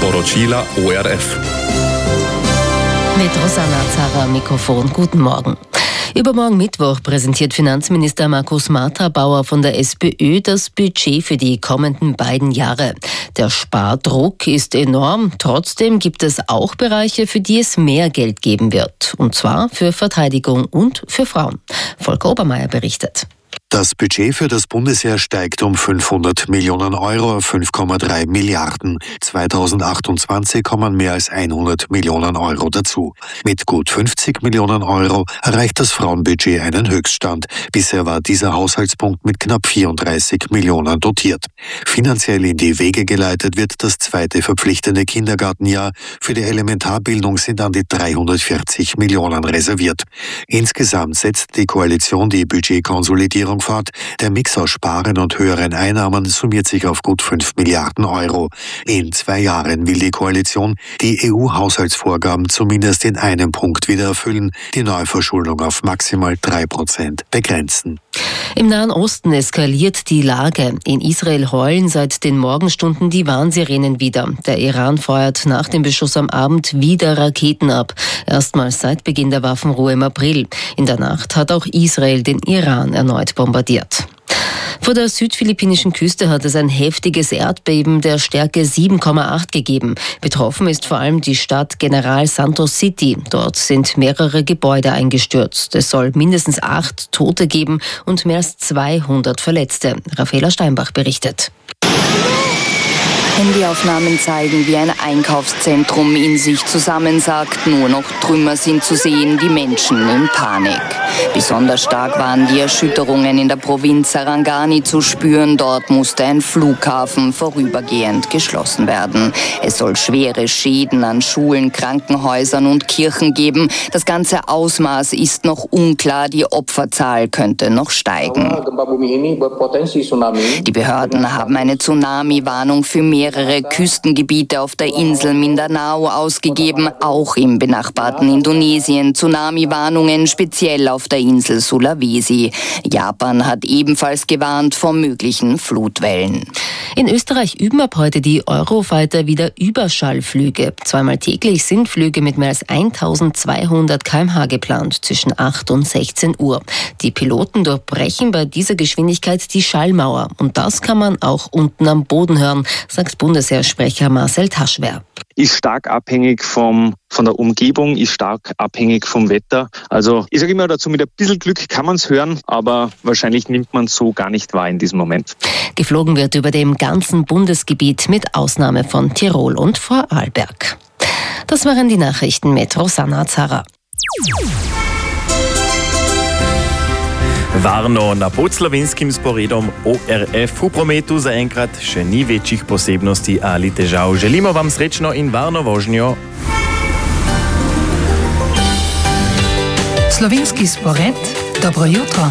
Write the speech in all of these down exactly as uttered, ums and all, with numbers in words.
Poročila O R F. Mit Rosanna Zara am Mikrofon. Guten Morgen. Übermorgen Mittwoch präsentiert Finanzminister Markus Martha-Bauer von der SPÖ das Budget für die kommenden beiden Jahre. Der Spardruck ist enorm. Trotzdem gibt es auch Bereiche, für die es mehr Geld geben wird. Und zwar für Verteidigung und für Frauen. Volker Obermeier berichtet. Das Budget für das Bundesheer steigt um fünfhundert Millionen Euro auf fünf Komma drei Milliarden. zweitausendachtundzwanzig kommen mehr als hundert Millionen Euro dazu. Mit gut fünfzig Millionen Euro erreicht das Frauenbudget einen Höchststand. Bisher war dieser Haushaltspunkt mit knapp vierunddreißig Millionen dotiert. Finanziell in die Wege geleitet wird das zweite verpflichtende Kindergartenjahr. Für die Elementarbildung sind an die dreihundertvierzig Millionen reserviert. Insgesamt setzt die Koalition die Budgetkonsolidierung fort. Der Mix aus Sparen und höheren Einnahmen summiert sich auf gut fünf Milliarden Euro. In zwei Jahren will die Koalition die E U-Haushaltsvorgaben zumindest in einem Punkt wieder erfüllen, die Neuverschuldung auf maximal drei Prozent begrenzen. Im Nahen Osten eskaliert die Lage. In Israel heulen seit den Morgenstunden die Warnsirenen wieder. Der Iran feuert nach dem Beschuss am Abend wieder Raketen ab. Erstmals seit Beginn der Waffenruhe im April. In der Nacht hat auch Israel den Iran erneut bombardiert. Vor der südphilippinischen Küste hat es ein heftiges Erdbeben der Stärke sieben Komma acht gegeben. Betroffen ist vor allem die Stadt General Santos City. Dort sind mehrere Gebäude eingestürzt. Es soll mindestens acht Tote geben und mehr als zweihundert Verletzte. Raffaela Steinbach berichtet. Handyaufnahmen zeigen, wie ein Einkaufszentrum in sich zusammensackt. Nur noch Trümmer sind zu sehen, die Menschen in Panik. Besonders stark waren die Erschütterungen in der Provinz Sarangani zu spüren. Dort musste ein Flughafen vorübergehend geschlossen werden. Es soll schwere Schäden an Schulen, Krankenhäusern und Kirchen geben. Das ganze Ausmaß ist noch unklar. Die Opferzahl könnte noch steigen. Die Behörden haben eine Tsunami-Warnung für mehr mehrere Küstengebiete auf der Insel Mindanao ausgegeben, auch im benachbarten Indonesien. Tsunami-Warnungen speziell auf der Insel Sulawesi. Japan hat ebenfalls gewarnt vor möglichen Flutwellen. In Österreich üben ab heute die Eurofighter wieder Überschallflüge. Zweimal täglich sind Flüge mit mehr als eintausendzweihundert Kilometer pro Stunde geplant, zwischen acht und sechzehn Uhr. Die Piloten durchbrechen bei dieser Geschwindigkeit die Schallmauer. Und das kann man auch unten am Boden hören, sagt Bundesheersprecher Marcel Taschwer. Ist stark abhängig vom, von der Umgebung, ist stark abhängig vom Wetter. Also ich sage immer dazu, mit ein bisschen Glück kann man es hören, aber wahrscheinlich nimmt man es so gar nicht wahr in diesem Moment. Geflogen wird über dem ganzen Bundesgebiet mit Ausnahme von Tirol und Vorarlberg. Das waren die Nachrichten mit Rosanna Zara. Varno na podslovenským sporedom O R F u prometu zaenkrat še ni večjih posebnosti ali težav. Želimo vam srečno in varno vožnjo. Slovenski spored, dobro jutro.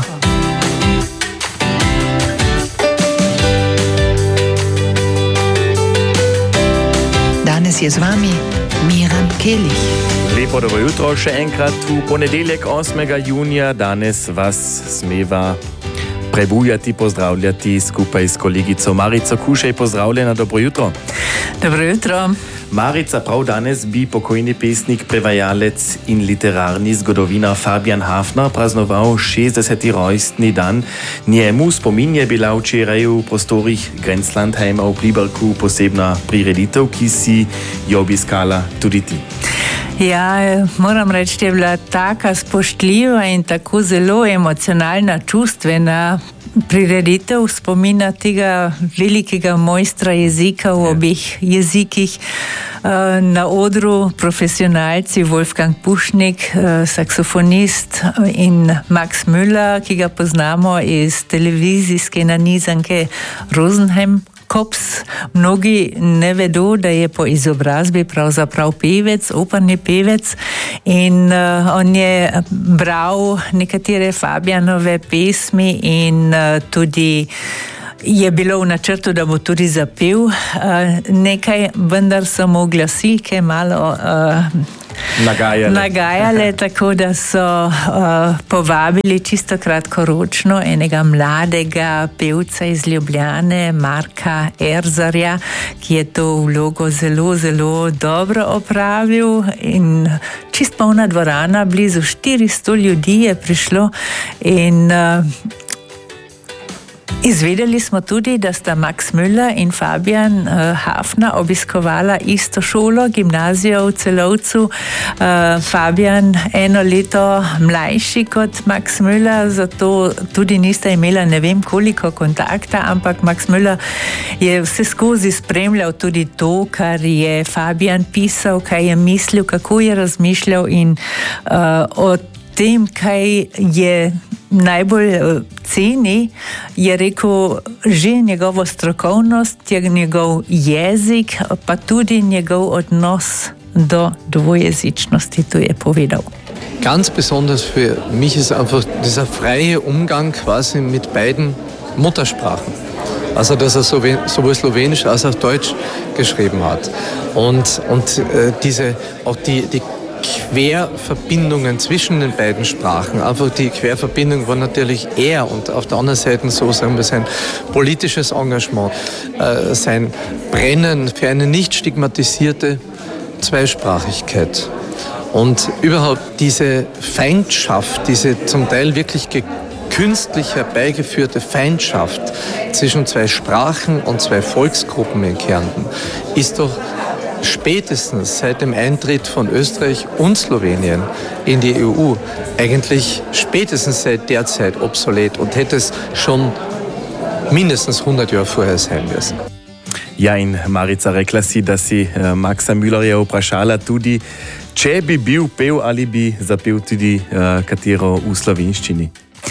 Danes je z vami Miran Kelich. Lepo dobro jutro še enkrat v ponedeljek osmega junija. Danes vas smeva prebujati, pozdravljati skupaj s kolegico Marico Kušej. Pozdravljena, dobro jutro. Dobro jutro. Marica, prav danes bi pokojni pesnik, prevajalec in literarni zgodovinar Fabian Hafner praznoval šestdeseti rojstni dan. Njemu spomin je bila včeraj v prostorih Grenzlandheima v Pliberku posebna prireditev, ki si jo obiskala tudi ti. Ja, moram reči, da je bila taka spoštljiva in tako zelo emocionalna, čustvena prireditev spomina tega velikega mojstra jezika v obeh jezikih. Na odru profesionalci Wolfgang Pušnik, saksofonist, in Max Müller, ki ga poznamo iz televizijske nanizanke Rosenheim Kops. Mnogi ne vedo, da je po izobrazbi pravzaprav pevec, operni pevec, in uh, on je bral nekatere Fabianove pesmi in uh, tudi je bilo v načrtu, da bo tudi zapel uh, nekaj, vendar so mu glasilke malo uh, nagajale. nagajale, tako da so uh, povabili čisto kratkoročno enega mladega pevca iz Ljubljane, Marka Erzarja, ki je to vlogo zelo, zelo dobro opravil in čist polna dvorana, blizu štiristo ljudi je prišlo in uh, izvedeli smo tudi, da sta Max Müller in Fabian uh, Hafner obiskovala isto šolo, gimnazijo v Celovcu. Uh, Fabian eno leto mlajši kot Max Müller, zato tudi nista imela ne vem koliko kontakta, ampak Max Müller je vse skozi spremljal tudi to, kar je Fabian pisal, kaj je mislil, kako je razmišljal in uh, o tem, kaj je najbolj ceni, je rekel že njegovo strokovnost, njegov jezik, pa tudi njegov odnos do dvojezičnosti, to je povedal. Ganz besonders für mich ist einfach dieser freie Umgang quasi mit beiden Muttersprachen. Also, dass er sowohl Slowenisch als auch Deutsch geschrieben hat. Und, und äh, diese, auch die, die Querverbindungen zwischen den beiden Sprachen. Einfach die Querverbindung war natürlich er und auf der anderen Seite so, sagen wir, sein politisches Engagement, äh, sein Brennen für eine nicht stigmatisierte Zweisprachigkeit. Und überhaupt diese Feindschaft, diese zum Teil wirklich künstlich herbeigeführte Feindschaft zwischen zwei Sprachen und zwei Volksgruppen in Kärnten ist doch spätestens seit dem Eintritt von Österreich und Slowenien in die E U eigentlich spätestens seit der Zeit obsolet und hätte es schon mindestens hundert Jahre vorher sein müssen. Ja, in Marica rekla si, da si uh, Maxa Müllerja vprašala tudi, če bi bil pev ali bi zapel tudi uh, katero v slovenščini.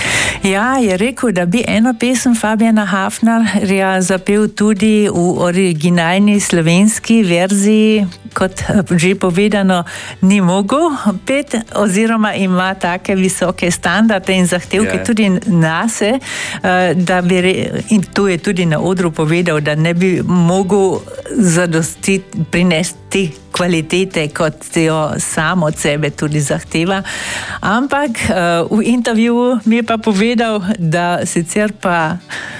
Ja, je rekel, da bi eno pesem Fabiana Hafnerja zapel tudi v originalni slovenski verziji, kot že povedano, ni mogel pet, oziroma ima take visoke standarde in zahtevke yeah. tudi nase, da bi, in to je tudi na odru povedal, da ne bi mogel zadostiti, prinesti kvalitete, kot jo sam od sebe tudi zahteva. Ampak v intervjuju mi je pa povedal, da sicer pa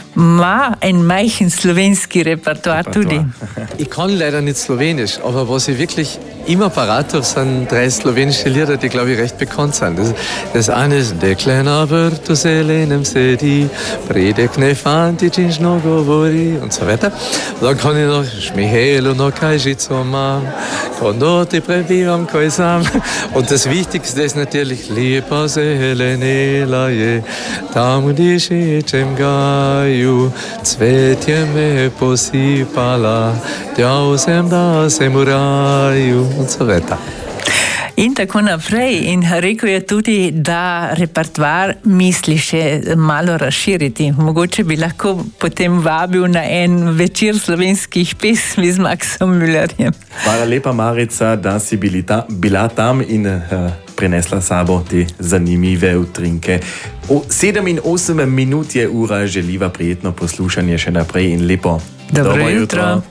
ima en majhen slovenski repertoar tudi. Ich kann leider nicht Slowenisch, aber was ich wirklich immer parat habe, sind drei slowenische Lieder, die, glaube ich, recht bekannt sind. Das, das eine ist Deklena vrtu zelenem sedi, predek ne fantičin govori und so weiter. Und dann kann ich noch Šmihelu no kajžico mam, konoti prebivam kaj sam. Und das Wichtigste ist natürlich Lipa zelenela je, tam dišičem gaju, cvetje me posipala, tja sem da sem v raju. Und so weiter. In tako naprej. In rekel je tudi, da repertoar misli še malo razširiti. Mogoče bi lahko potem vabil na en večer slovenskih pesmi z Maxom Müllerjem. Hvala lepa, Marica, da si bili ta, bila tam in uh, prinesla sabo te zanimive utrinke. O sedem in osem minut je ura, želiva prijetno poslušanje še naprej in lepo Dobro, Dobro jutro. jutro.